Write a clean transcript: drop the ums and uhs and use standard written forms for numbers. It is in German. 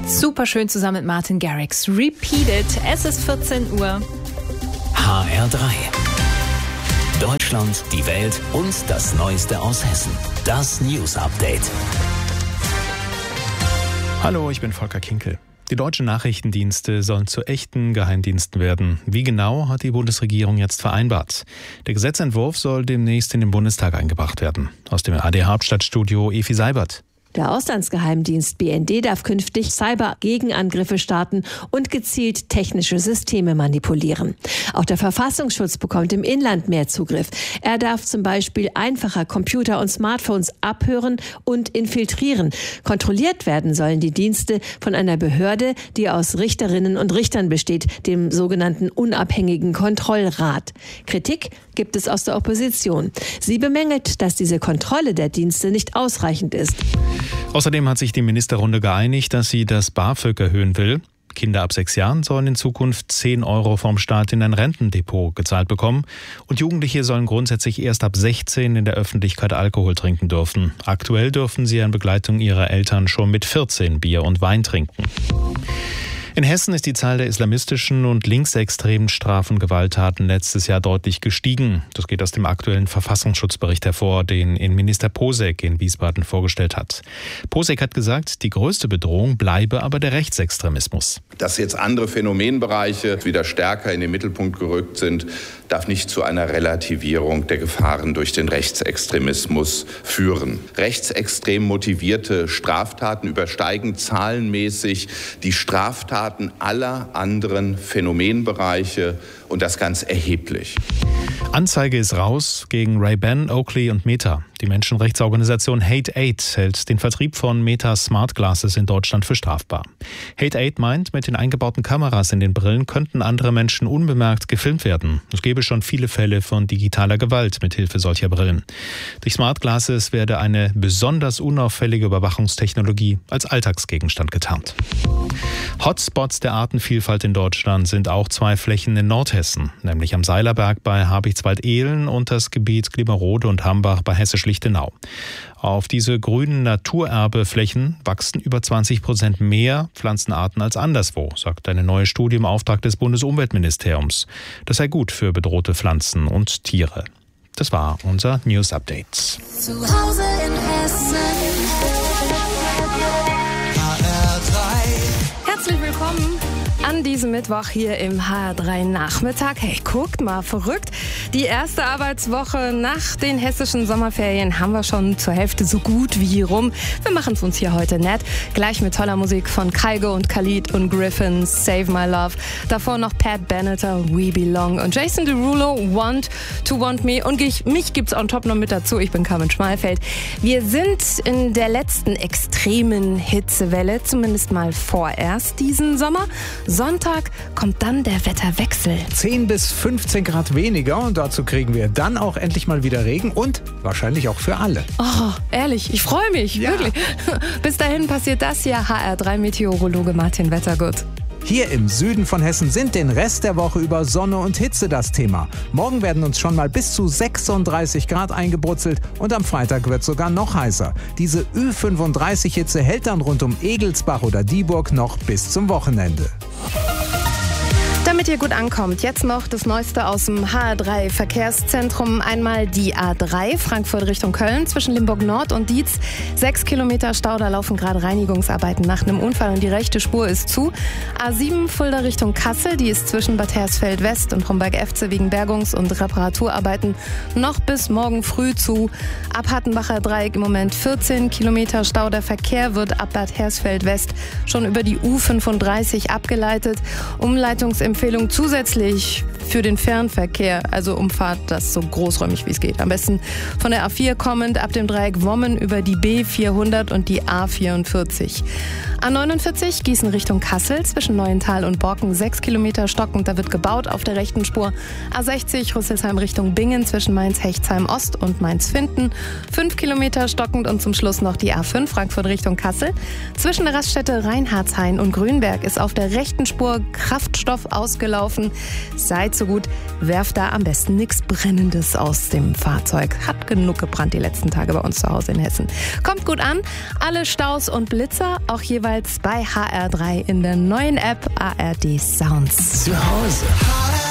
Super schön zusammen mit Martin Garrix. Repeated. Es ist 14 Uhr. HR3. Deutschland, die Welt und das Neueste aus Hessen. Das News Update. Hallo, ich bin Volker Kinkel. Die deutschen Nachrichtendienste sollen zu echten Geheimdiensten werden. Wie genau, hat die Bundesregierung jetzt vereinbart. Der Gesetzentwurf soll demnächst in den Bundestag eingebracht werden. Aus dem ARD-Hauptstadtstudio Efi Seibert. Der Auslandsgeheimdienst BND darf künftig Cyber-Gegenangriffe starten und gezielt technische Systeme manipulieren. Auch der Verfassungsschutz bekommt im Inland mehr Zugriff. Er darf zum Beispiel einfacher Computer und Smartphones abhören und infiltrieren. Kontrolliert werden sollen die Dienste von einer Behörde, die aus Richterinnen und Richtern besteht, dem sogenannten unabhängigen Kontrollrat. Kritik gibt es aus der Opposition. Sie bemängelt, dass diese Kontrolle der Dienste nicht ausreichend ist. Außerdem hat sich die Ministerrunde geeinigt, dass sie das BAföG erhöhen will. Kinder ab 6 Jahren sollen in Zukunft 10 € vom Staat in ein Rentendepot gezahlt bekommen. Und Jugendliche sollen grundsätzlich erst ab 16 in der Öffentlichkeit Alkohol trinken dürfen. Aktuell dürfen sie in Begleitung ihrer Eltern schon mit 14 Bier und Wein trinken. In Hessen ist die Zahl der islamistischen und linksextremen Strafengewalttaten letztes Jahr deutlich gestiegen. Das geht aus dem aktuellen Verfassungsschutzbericht hervor, den Innenminister Posek in Wiesbaden vorgestellt hat. Posek hat gesagt, die größte Bedrohung bleibe aber der Rechtsextremismus. Dass jetzt andere Phänomenbereiche wieder stärker in den Mittelpunkt gerückt sind, darf nicht zu einer Relativierung der Gefahren durch den Rechtsextremismus führen. Rechtsextrem motivierte Straftaten übersteigen zahlenmäßig die Straftaten aller anderen Phänomenbereiche und das ganz erheblich. Anzeige ist raus gegen Ray-Ban, Oakley und Meta. Die Menschenrechtsorganisation Hate8 hält den Vertrieb von Meta Smart Glasses in Deutschland für strafbar. Hate8 meint, mit den eingebauten Kameras in den Brillen könnten andere Menschen unbemerkt gefilmt werden. Es gäbe schon viele Fälle von digitaler Gewalt mit Hilfe solcher Brillen. Durch Smart Glasses werde eine besonders unauffällige Überwachungstechnologie als Alltagsgegenstand getarnt. Hotspots der Artenvielfalt in Deutschland sind auch 2 Flächen in Nordhessen, nämlich am Seilerberg bei Habichtswald-Ehlen und das Gebiet Gliberode und Hambach bei Hessisch-Lichtenau. Auf diese grünen Naturerbeflächen wachsen über 20% mehr Pflanzenarten als anderswo, sagt eine neue Studie im Auftrag des Bundesumweltministeriums. Das sei gut für bedrohte Pflanzen und Tiere. Das war unser News Update. Zu Hause in Hessen. Herzlich willkommen an diesem Mittwoch hier im HR3 Nachmittag. Hey, guckt mal, verrückt. Die erste Arbeitswoche nach den hessischen Sommerferien haben wir schon zur Hälfte so gut wie rum. Wir machen es uns hier heute nett. Gleich mit toller Musik von Kygo und Khalid und Griffin, Save My Love. Davor noch Pat Benatar, We Belong und Jason Derulo, Want to Want Me. Und mich gibt's on top noch mit dazu. Ich bin Carmen Schmalfeld. Wir sind in der letzten extremen Hitzewelle, zumindest mal vorerst diesen Sommer. Sonntag kommt dann der Wetterwechsel. 10 bis 15 Grad weniger und dazu kriegen wir dann auch endlich mal wieder Regen und wahrscheinlich auch für alle. Oh, ehrlich, ich freue mich, wirklich. Bis dahin passiert das hier. HR3-Meteorologe Martin Wettergut. Hier im Süden von Hessen sind den Rest der Woche über Sonne und Hitze das Thema. Morgen werden uns schon mal bis zu 36 Grad eingebrutzelt und am Freitag wird es sogar noch heißer. Diese Ü35-Hitze hält dann rund um Egelsbach oder Dieburg noch bis zum Wochenende. Damit ihr gut ankommt, jetzt noch das Neueste aus dem HR3 Verkehrszentrum. Einmal die A3 Frankfurt Richtung Köln zwischen Limburg Nord und Dietz. 6 Kilometer Stau, da laufen gerade Reinigungsarbeiten nach einem Unfall und die rechte Spur ist zu. A7 Fulda Richtung Kassel, die ist zwischen Bad Hersfeld West und Homberg-Efze wegen Bergungs- und Reparaturarbeiten noch bis morgen früh zu. Ab Hattenbacher Dreieck im Moment 14 Kilometer Stau. Der Verkehr wird ab Bad Hersfeld West schon über die U35 abgeleitet. Umleitungsempfehlung zusätzlich für den Fernverkehr, also umfahrt das so großräumig wie es geht. Am besten von der A4 kommend ab dem Dreieck Wommen über die B400 und die A44. A49 Gießen Richtung Kassel zwischen Neuental und Borken 6 Kilometer stockend, da wird gebaut auf der rechten Spur. A60 Rüsselsheim Richtung Bingen zwischen Mainz-Hechtsheim Ost und Mainz-Finden 5 Kilometer stockend und zum Schluss noch die A5 Frankfurt Richtung Kassel. Zwischen der Raststätte Reinhardshain und Grünberg ist auf der rechten Spur Kraftstoff ausgelaufen. Seid geht so gut, werft da am besten nichts Brennendes aus dem Fahrzeug. Hat genug gebrannt die letzten Tage bei uns zu Hause in Hessen. Kommt gut an, alle Staus und Blitzer auch jeweils bei HR3 in der neuen App ARD Sounds. Zu Hause.